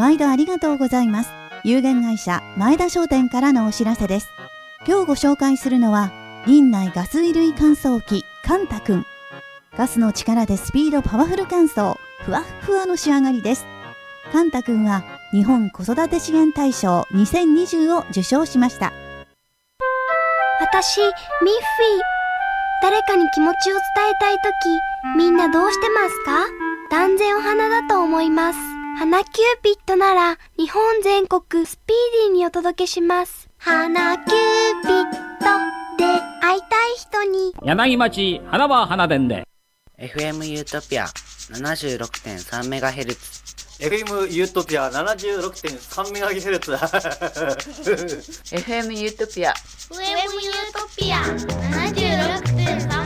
毎度ありがとうございます。有限会社前田商店からのお知らせです。今日ご紹介するのは林内ガス衣類乾燥機カンタくん。ガスの力でスピードパワフル乾燥、ふわっふわの仕上がりです。カンタくんは日本子育て資源大賞2020を受賞しました。 私、ミッフィー。誰かに気持ちを伝えたいとき、みんなどうしてますか？断然お花だと思います。花キューピッドなら日本全国スピーディーにお届けします。花キューピッドで会いたい人に。 柳町花は花伝で FM ユートピア 76.3MHz FM ユートピア 76.3MHz FM ユートピア FM ユートピア 76.3